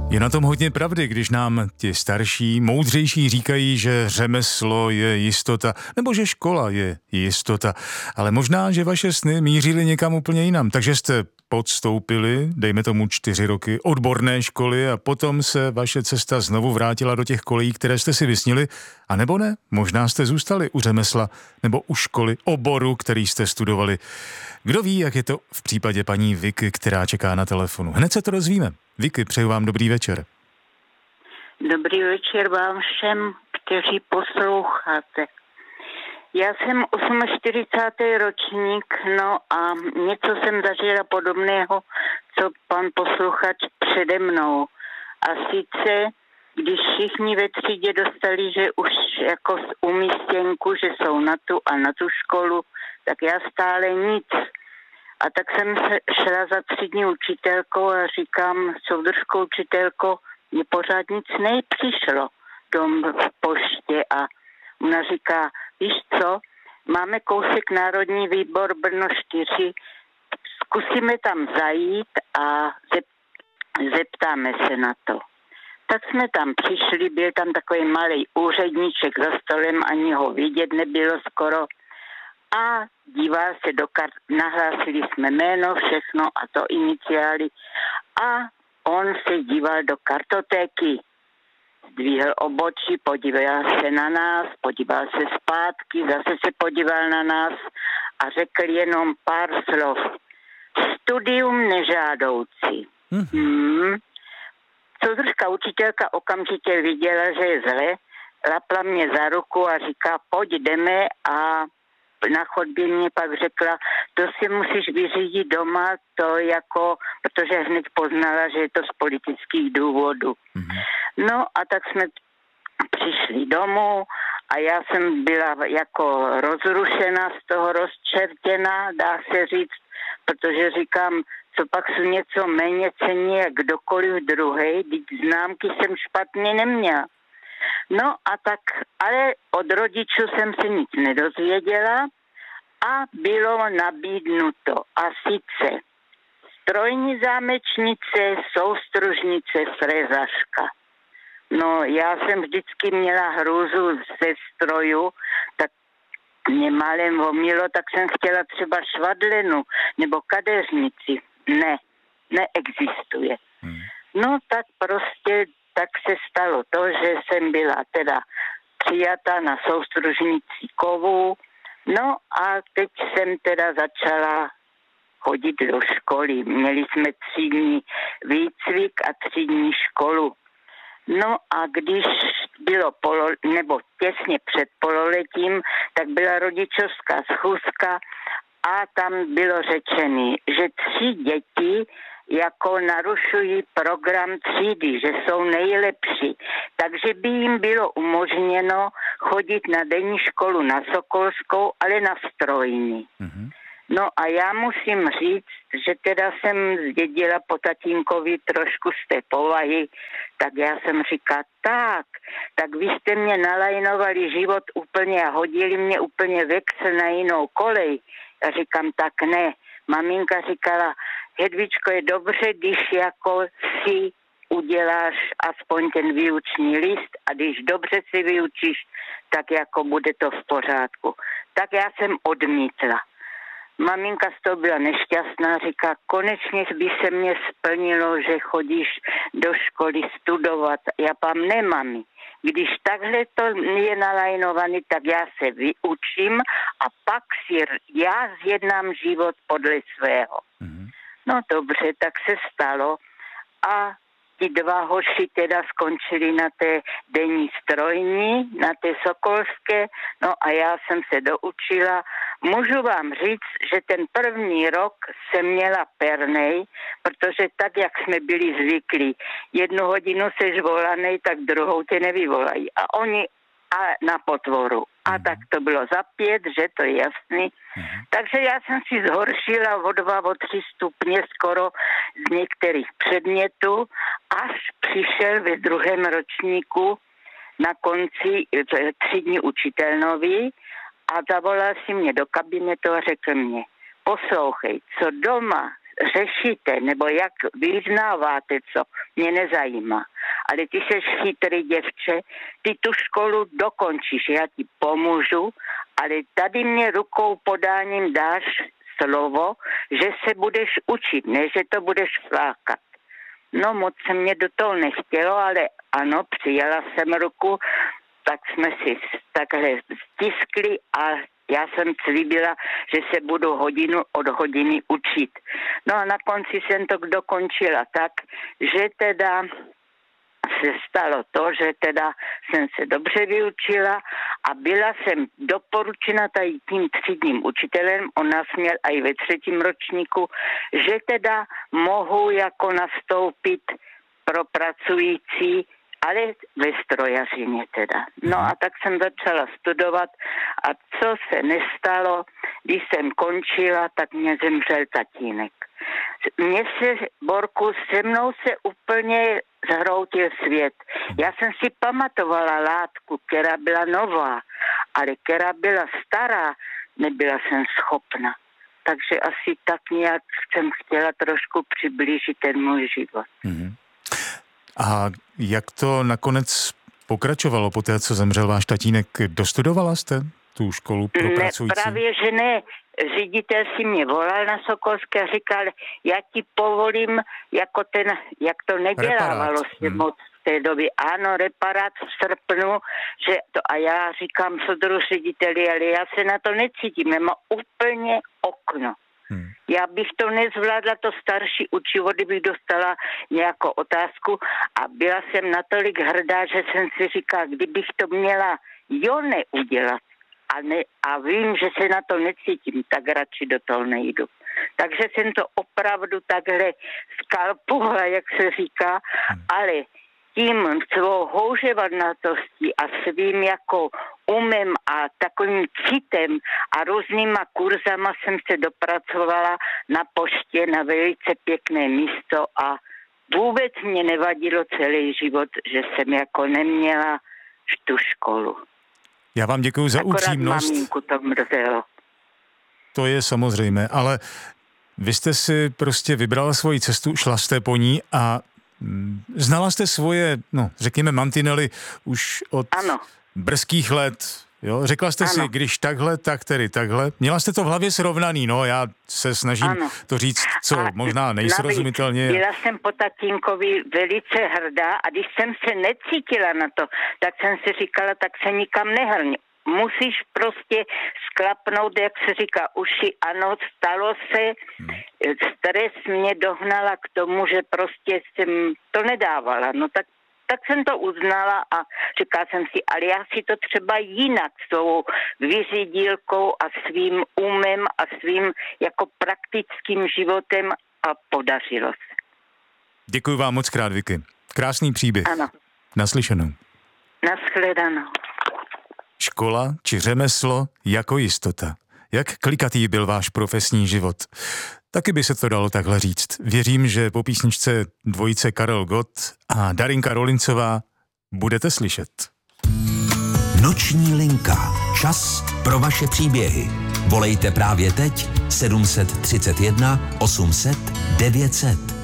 Je na tom hodně pravdy, když nám ti starší, moudřejší říkají, že řemeslo je jistota, nebo že škola je jistota. Ale možná, že vaše sny mířily někam úplně jinam, takže jste podstoupili, dejme tomu 4 roky, odborné školy a potom se vaše cesta znovu vrátila do těch kolejí, které jste si vysnili, a nebo ne, možná jste zůstali u řemesla nebo u školy, oboru, který jste studovali. Kdo ví, jak je to v případě paní Vicky, která čeká na telefonu. Hned se to dozvíme. Vicky, přeju vám dobrý večer. Dobrý večer vám všem, kteří posloucháte. Já jsem 48. ročník, no a něco jsem zažila podobného, co pan posluchač přede mnou. A sice, když všichni ve třídě dostali, že už jako umístěnku, že jsou na tu školu, tak já stále nic. A tak jsem šla za třídní učitelkou a říkám, soudržkou učitelko, mně pořád nic nepřišlo v poště. A ona říká, víš co, máme kousek Národní výbor Brno 4, zkusíme tam zajít a zeptáme se na to. Tak jsme tam přišli, byl tam takový malý úředníček za stolem, ani ho vidět nebylo skoro. A díval se do nahlásili jsme jméno, všechno a to iniciály. A on se díval do kartotéky. Zdvihl obočí, podíval se na nás, podíval se zpátky, zase se podíval na nás a řekl jenom pár slov. Studium nežádoucí. Soudržka učitelka okamžitě viděla, že je zle, lapla mě za ruku a říká, pojď jdeme, a na chodbě mě pak řekla, to si musíš vyřídit doma, to jako, protože hned poznala, že je to z politických důvodů. No a tak jsme přišli domů a já jsem byla jako rozrušena, z toho rozčertěna, dá se říct, protože říkám, co pak jsou něco méně cenní jak kdokoliv druhej, když známky jsem špatně neměla. No a tak, ale od rodičů jsem se nic nedozvěděla a bylo nabídnuto. A sice strojní zámečnice, soustružnice, frezařka. No já jsem vždycky měla hrůzu ze stroju, tak mě málem omilo, tak jsem chtěla třeba švadlenu nebo kadeřnici. Ne, neexistuje. No tak prostě tak se stalo to, že jsem byla teda přijata na soustružnici kovů. No a teď jsem teda začala chodit do školy. Měli jsme třídní výcvik a třídní školu. No a když bylo nebo těsně před pololetím, tak byla rodičovská schůzka a tam bylo řečené, že 3 děti jako narušují program třídy, že jsou nejlepší. Takže by jim bylo umožněno chodit na denní školu na Sokolskou, ale na strojní. No a já musím říct, že teda jsem zdědila po tatínkovi trošku z té povahy, tak já jsem říkala, tak vy jste mě nalajnovali život úplně a hodili mě úplně veksel na jinou kolej. Já říkám, tak ne. Maminka říkala, Hedvičko, je dobře, když jako si uděláš aspoň ten výuční list a když dobře si vyučíš, tak jako bude to v pořádku. Tak já jsem odmítla. Maminka z toho byla nešťastná, říká, konečně by se mě splnilo, že chodíš do školy studovat. Já pám, ne mami, když takhle to je nalajnovaný, tak já se vyučím a pak si já zjednám život podle svého. No dobře, tak se stalo a ti 2 hoši teda skončili na té denní strojní, na té Sokolské, no a já jsem se doučila. Můžu vám říct, že ten první rok jsem měla pernej, protože tak, jak jsme byli zvyklí, 1 hodinu seš volanej, tak druhou tě nevyvolají. A oni na potvoru. A tak to bylo za 5, že to je jasný. Takže já jsem si zhoršila o 2, o 3 stupně skoro z některých předmětů, až přišel ve 2. ročníku na konci třídní učitelnovi a zavolal si mě do kabinetu a řekl mě, poslouchej, co doma řešíte, nebo jak vyznáváte, co mě nezajímá. Ale ty seš chytrý děvče, ty tu školu dokončíš, já ti pomůžu, ale tady mě rukou podáním dáš slovo, že se budeš učit, ne, že to budeš flákat. No moc se mě do toho nechtělo, ale ano, přijala jsem ruku, tak jsme si takhle stiskli a já jsem slíbila, že se budu hodinu od hodiny učit. No a na konci jsem to dokončila tak, že teda se stalo to, že teda jsem se dobře vyučila a byla jsem doporučena tady tím třídním učitelem, on nás měl i ve 3. ročníku, že teda mohu jako nastoupit pro pracující, ale ve strojařině teda. No a tak jsem začala studovat a co se nestalo, když jsem končila, tak mě zemřel tatínek. Mně se, Borku, se mnou se úplně zhroutil svět. Já jsem si pamatovala látku, která byla nová, ale která byla stará, nebyla jsem schopna. Takže asi tak nějak jsem chtěla trošku přiblížit ten můj život. Mm-hmm. A jak to nakonec pokračovalo po té, co zemřel váš tatínek? Dostudovala jste tu školu pro pracující? Ne, právě že ne. Ředitel si mě volal na Sokolské a říkal, já ti povolím, jako jak to nedělávalo se moc v té době. Ano, reparát v srpnu, že to, a já říkám soudru řediteli, ale já se na to necítím, já mám úplně okno. Já bych to nezvládla, to starší učivo, kdybych dostala nějakou otázku a byla jsem natolik hrdá, že jsem si říkala, kdybych to měla neudělat a vím, že se na to necítím, tak radši do toho nejdu. Takže jsem to opravdu takhle skalpovala, jak se říká, ale tím svou houževnatostí a svým jako umem a takovým citem a různýma kurzama jsem se dopracovala na poště na velice pěkné místo a vůbec mě nevadilo celý život, že jsem jako neměla tu školu. Já vám děkuji za upřímnost. Maminku to mrzelo. To je samozřejmé, ale vy jste si prostě vybrala svoji cestu, šla jste po ní a znala jste svoje, řekněme, mantinely už od brzkých let. Jo? Řekla jste si, když takhle, tak tedy takhle. Měla jste to v hlavě srovnaný, já se snažím to říct, co možná nejsrozumitelně. Byla jsem po tatínkovi velice hrdá a když jsem se necítila na to, tak jsem si říkala, tak se nikam nehrň. Musíš prostě sklapnout, jak se říká, uši. Ano, stalo se, stres mě dohnala k tomu, že prostě jsem to nedávala. No tak jsem to uznala a říkala jsem si, ale já si to třeba jinak svou vyřídilkou a svým umem a svým jako praktickým životem a podařilo se. Děkuji vám moc krát, Vicky. Krásný příběh. Ano. Naslyšenou. Nashledanou. Škola či řemeslo jako jistota. Jak klikatý byl váš profesní život? Taky by se to dalo takhle říct. Věřím, že po písničce dvojice Karel Gott a Darinka Rolincová budete slyšet. Noční linka. Čas pro vaše příběhy. Volejte právě teď 731 800 900.